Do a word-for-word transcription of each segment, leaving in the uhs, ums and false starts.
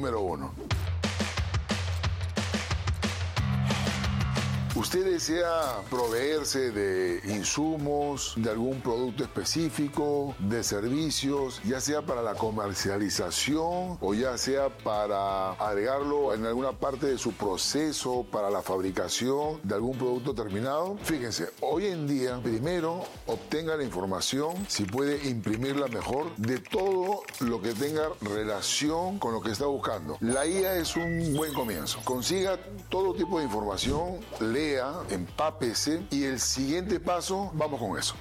número uno. ¿Usted desea proveerse de insumos, de algún producto específico, de servicios, ya sea para la comercialización o ya sea para agregarlo en alguna parte de su proceso para la fabricación de algún producto terminado? Fíjense, hoy en día, primero obtenga la información, si puede imprimirla mejor, de todo lo que tenga relación con lo que está buscando. La I A es un buen comienzo. Consiga todo tipo de información, lea, empápese y el siguiente paso, vamos con eso.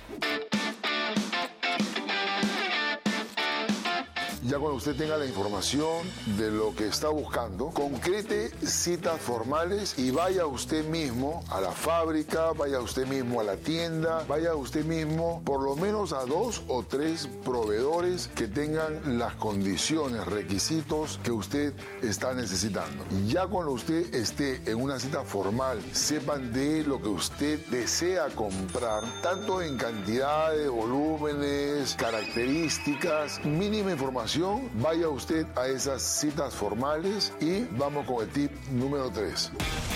Ya cuando usted tenga la información de lo que está buscando, concrete citas formales y vaya usted mismo a la fábrica, vaya usted mismo a la tienda, vaya usted mismo por lo menos a dos o tres proveedores que tengan las condiciones, requisitos que usted está necesitando. Ya cuando usted esté en una cita formal, sepan de lo que usted desea comprar, tanto en cantidades, volúmenes, características, mínima información. Vaya usted a esas citas formales y vamos con el tip número tres.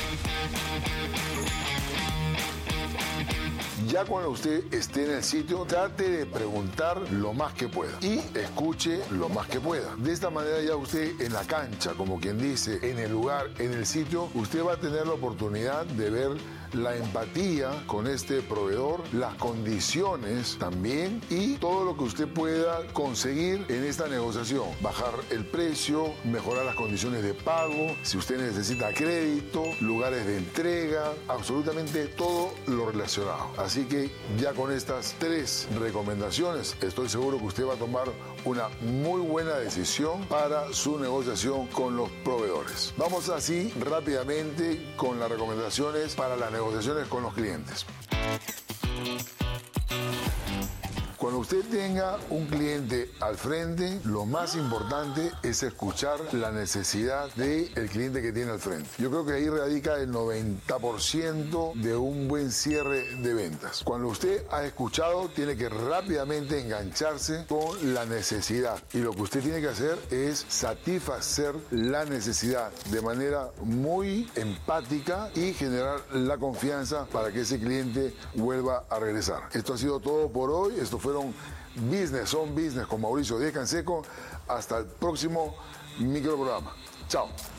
Ya cuando usted esté en el sitio, trate de preguntar lo más que pueda y escuche lo más que pueda. De esta manera ya usted en la cancha, como quien dice, en el lugar, en el sitio, usted va a tener la oportunidad de ver la empatía con este proveedor, las condiciones también y todo lo que usted pueda conseguir en esta negociación. Bajar el precio, mejorar las condiciones de pago, si usted necesita crédito, lugares de entrega, absolutamente todo lo relacionado. Así que ya con estas tres recomendaciones estoy seguro que usted va a tomar una muy buena decisión para su negociación con los proveedores. Vamos así rápidamente con las recomendaciones para la negociaciones con los clientes. Cuando usted tenga un cliente al frente, lo más importante es escuchar la necesidad del cliente que tiene al frente. Yo creo que ahí radica el noventa por ciento de un buen cierre de ventas. Cuando usted ha escuchado, tiene que rápidamente engancharse con la necesidad. Y lo que usted tiene que hacer es satisfacer la necesidad de manera muy empática y generar la confianza para que ese cliente vuelva a regresar. Esto ha sido todo por hoy. Esto fueron Business on Business con Mauricio Díez Canseco. Hasta el próximo microprograma. Chao.